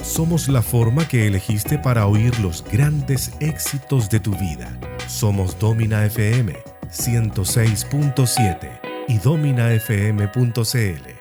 Somos la forma que elegiste para oír los grandes éxitos de tu vida. Somos Domina FM 106.7 y dominafm.cl.